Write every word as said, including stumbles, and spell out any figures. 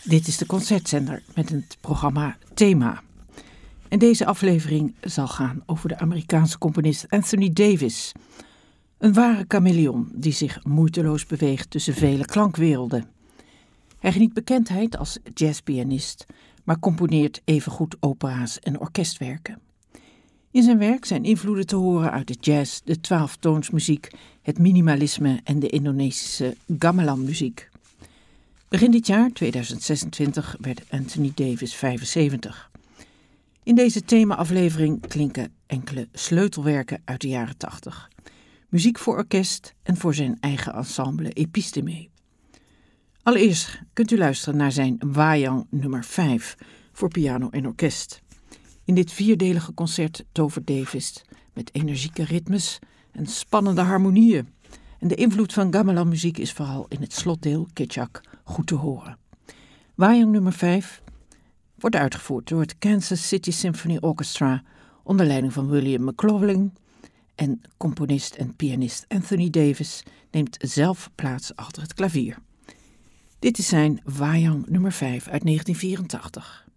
Dit is de Concertzender met het programma Thema. En deze aflevering zal gaan over de Amerikaanse componist Anthony Davis. Een ware chameleon die zich moeiteloos beweegt tussen vele klankwerelden. Hij geniet bekendheid als jazzpianist, maar componeert evengoed opera's en orkestwerken. In zijn werk zijn invloeden te horen uit de jazz, de twaalftoonsmuziek, het minimalisme en de Indonesische gamelanmuziek. Begin dit jaar, tweeduizend zesentwintig, werd Anthony Davis vijfenzeventig. In deze thema-aflevering klinken enkele sleutelwerken uit de jaren tachtig. Muziek voor orkest en voor zijn eigen ensemble Episteme. Allereerst kunt u luisteren naar zijn Wayang nummer vijf voor piano en orkest. In dit vierdelige concert tovert Davis met energieke ritmes en spannende harmonieën. En de invloed van gamelanmuziek is vooral in het slotdeel Kecak goed te horen. Wayang nummer vijf wordt uitgevoerd door het Kansas City Symphony Orchestra onder leiding van William McLaughlin. En componist en pianist Anthony Davis neemt zelf plaats achter het klavier. Dit is zijn Wayang nummer vijf uit negentien vierentachtig.